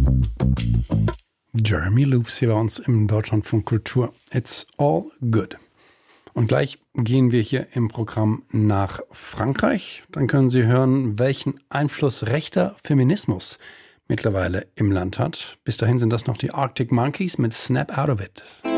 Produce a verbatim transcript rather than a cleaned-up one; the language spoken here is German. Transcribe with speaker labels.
Speaker 1: Jeremy Loops hier bei uns im Deutschlandfunk Kultur. It's all good. Und gleich gehen wir hier im Programm nach Frankreich. Dann können Sie hören, welchen Einfluss rechter Feminismus mittlerweile im Land hat. Bis dahin sind das noch die Arctic Monkeys mit Snap Out of It.